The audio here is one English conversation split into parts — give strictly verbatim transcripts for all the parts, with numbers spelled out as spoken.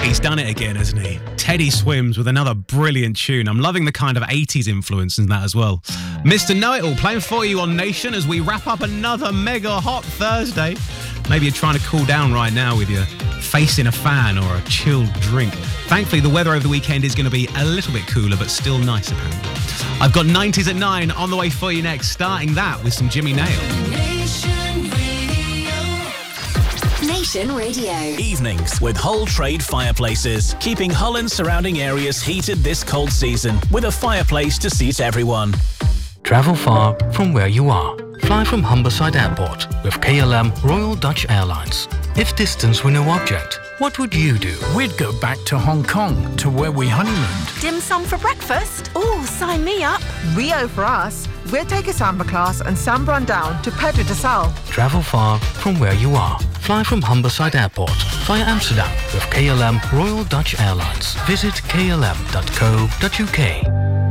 He's done it again, hasn't he? Teddy Swims with another brilliant tune. I'm loving the kind of eighties influence in that as well. Mister Know-It-All playing for you on Nation as we wrap up another mega hot Thursday. Maybe you're trying to cool down right now with your face in a fan or a chilled drink. Thankfully, the weather over the weekend is going to be a little bit cooler, but still nice, apparently. I've got nineties at nine on the way for you next, starting that with some Jimmy Nail. Nation Radio. Nation Radio. Evenings with Hull Trade Fireplaces, keeping Hull and surrounding areas heated this cold season with a fireplace to suit everyone. Travel far from where you are. Fly from Humberside Airport with K L M Royal Dutch Airlines. If distance were no object, what would you do? We'd go back to Hong Kong, to where we honeymooned. Dim sum for breakfast? Oh, sign me up. Rio for us. We'll take a samba class and samba on down to Pedro de Sal. Travel far from where you are. Fly from Humberside Airport via Amsterdam with K L M Royal Dutch Airlines. Visit k l m dot co dot u k.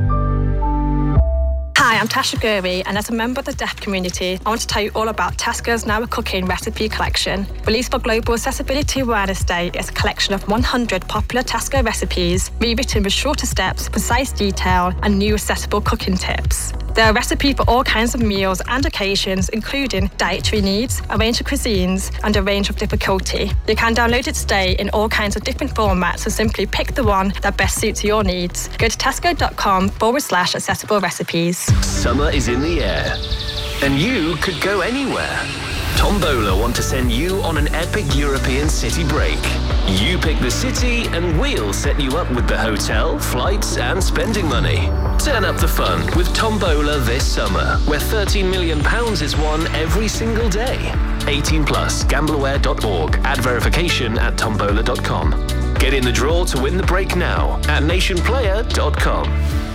Hi, I'm Tasha Gurry, and as a member of the deaf community, I want to tell you all about Tasco's Now We're Cooking recipe collection. Released for Global Accessibility Awareness Day, it's a collection of one hundred popular Tasco recipes, rewritten with shorter steps, precise detail, and new accessible cooking tips. There are recipes for all kinds of meals and occasions, including dietary needs, a range of cuisines, and a range of difficulty. You can download it today in all kinds of different formats, so simply pick the one that best suits your needs. Go to tasco.com forward slash accessible recipes. Summer is in the air, and you could go anywhere. Tombola want to send you on an epic European city break. You pick the city and we'll set you up with the hotel, flights and spending money. Turn up the fun with Tombola this summer, where thirteen million pounds is won every single day. eighteen plus, gambleaware dot org. Add verification at tombola dot com. Get in the draw to win the break now at nation player dot com.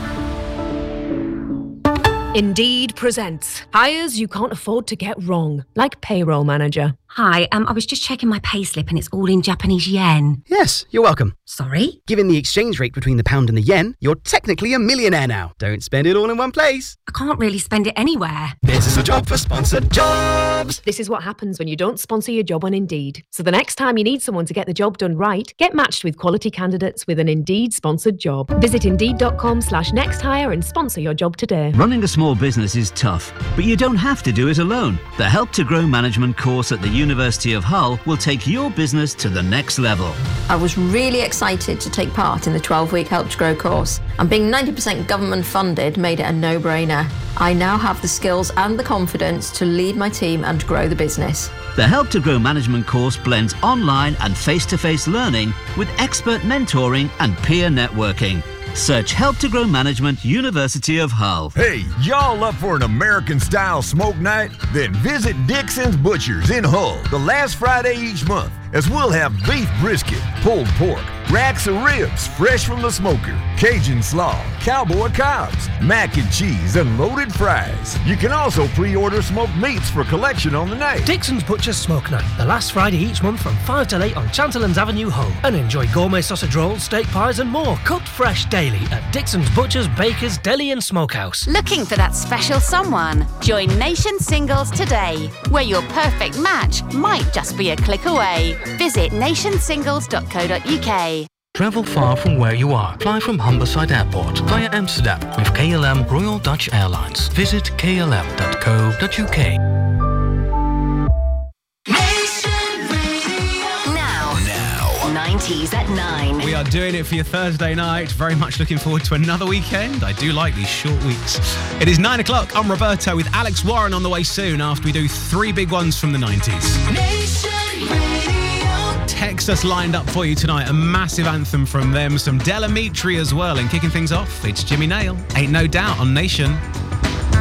Indeed presents hires you can't afford to get wrong, like payroll manager. Hi, um, I was just checking my payslip and it's all in Japanese yen. Yes, you're welcome. Sorry? Given the exchange rate between the pound and the yen, you're technically a millionaire now. Don't spend it all in one place. I can't really spend it anywhere. This is a job for sponsored jobs. This is what happens when you don't sponsor your job on Indeed. So the next time you need someone to get the job done right, get matched with quality candidates with an Indeed sponsored job. Visit indeed.com slash next hire and sponsor your job today. Running a small business is tough, but you don't have to do it alone. The Help to Grow Management course at the University of Hull will take your business to the next level. I was really excited to take part in the twelve-week Help to Grow course, and being ninety percent government funded made it a no-brainer. I now have the skills and the confidence to lead my team and grow the business. The Help to Grow Management course blends online and face-to-face learning with expert mentoring and peer networking. Search Help to Grow Management, University of Hull. Hey, y'all up for an American-style smoke night? Then visit Dixon's Butchers in Hull the last Friday each month, as we'll have beef brisket, pulled pork, racks of ribs fresh from the smoker, Cajun slaw, cowboy cobs, mac and cheese, and loaded fries. You can also pre-order smoked meats for collection on the night. Dixon's Butchers Smoke Night, the last Friday each month from five till eight on Chanterlands Avenue, Hull. And enjoy gourmet sausage rolls, steak pies and more, cooked fresh daily at Dixon's Butchers, Bakers, Deli and Smokehouse. Looking for that special someone? Join Nation Singles today, where your perfect match might just be a click away. Visit nation singles dot co dot u k. Travel far from where you are. Fly from Humberside Airport via Amsterdam with K L M Royal Dutch Airlines. Visit k l m dot co dot u k. nineties at nine. We are doing it for your Thursday night. Very much looking forward to another weekend. I do like these short weeks. It is nine o'clock. I'm Roberto with Alex Warren on the way soon after we do three big ones from the nineties. Nation Radio. Texas lined up for you tonight. A massive anthem from them. Some Delamitri as well. And kicking things off, it's Jimmy Nail. Ain't No Doubt on Nation.